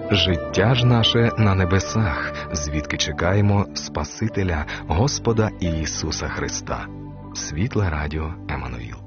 Життя ж наше на небесах, звідки чекаємо Спасителя, Господа Ісуса Христа. Світле радіо Еммануїл.